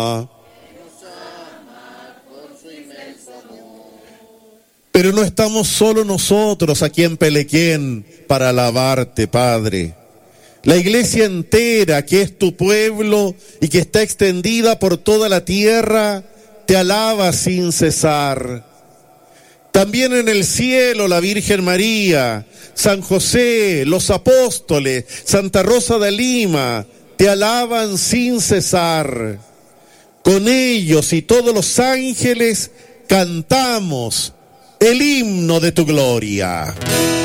Pero no estamos solo nosotros aquí en Pelequén para alabarte, Padre. La iglesia entera, que es tu pueblo y que está extendida por toda la tierra, te alaba sin cesar. También en el cielo la Virgen María, San José, los apóstoles, Santa Rosa de Lima, te alaban sin cesar. Con ellos y todos los ángeles cantamos el himno de tu gloria.